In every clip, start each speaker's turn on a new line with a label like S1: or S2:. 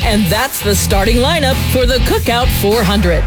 S1: And that's the starting lineup for the Cookout 400.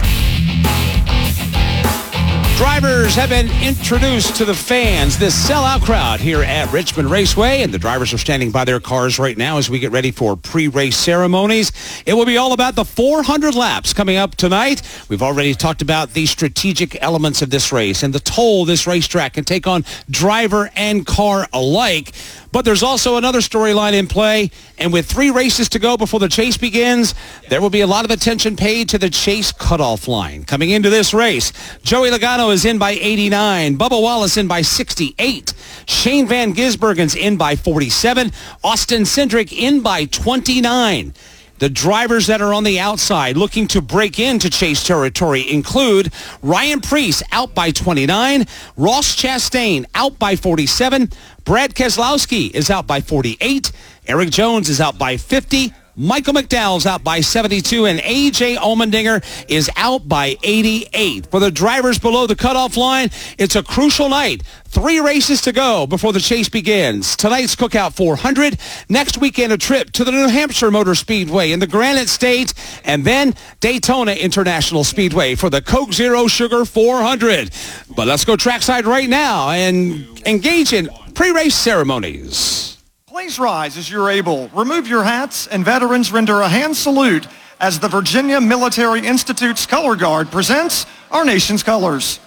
S2: Drivers have been introduced to the fans, this sellout crowd here at Richmond Raceway, and the drivers are standing by their cars right now as we get ready for pre-race ceremonies. It will be all about the 400 laps coming up tonight. We've already talked about the strategic elements of this race and the toll this racetrack can take on driver and car alike. But there's also another storyline in play, and with 3 races to go before the chase begins, there will be a lot of attention paid to the chase cutoff line. Coming into this race, Joey Logano is in by 89, Bubba Wallace in by 68, Shane Van Gisbergen's in by 47, Austin Cindric in by 29. The drivers that are on the outside looking to break into chase territory include Ryan Preece out by 29, Ross Chastain out by 47, Brad Keselowski is out by 48, Eric Jones is out by 50, Michael McDowell's out by 72, and A.J. Allmendinger is out by 88. For the drivers below the cutoff line, it's a crucial night. 3 races to go before the chase begins. Tonight's Cookout 400. Next weekend, a trip to the New Hampshire Motor Speedway in the Granite State, and then Daytona International Speedway for the Coke Zero Sugar 400. But let's go trackside right now and engage in pre-race ceremonies.
S3: Please rise as you're able. Remove your hats, and veterans render a hand salute as the Virginia Military Institute's Color Guard presents our nation's colors.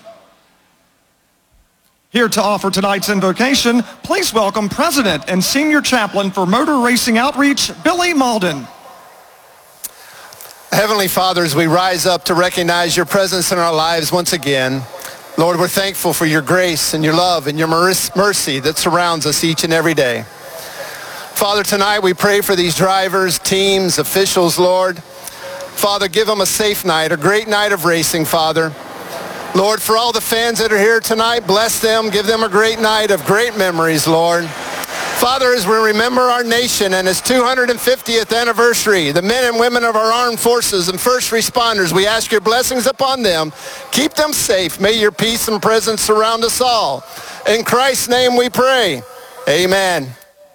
S3: Here to offer tonight's invocation, please welcome President and Senior Chaplain for Motor Racing Outreach, Billy Malden.
S4: Heavenly Father, as we rise up to recognize your presence in our lives once again, Lord, we're thankful for your grace and your love and your mercy that surrounds us each and every day. Father, tonight we pray for these drivers, teams, officials, Lord. Father, give them a safe night, a great night of racing, Father. Lord, for all the fans that are here tonight, bless them. Give them a great night of great memories, Lord. Father, as we remember our nation and its 250th anniversary, the men and women of our armed forces and first responders, we ask your blessings upon them. Keep them safe. May your peace and presence surround us all. In Christ's name we pray. Amen.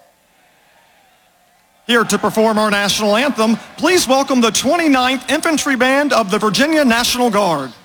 S3: Here to perform our national anthem, please welcome the 29th Infantry Band of the Virginia National Guard.